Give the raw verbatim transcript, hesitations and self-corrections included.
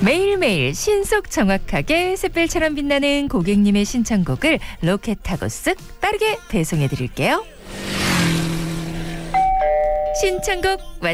매일매일 신속 정확하게 샛별처럼 빛나는 고객님의 신청곡을 로켓하고 쓱 빠르게 배송해드릴게요. 신청곡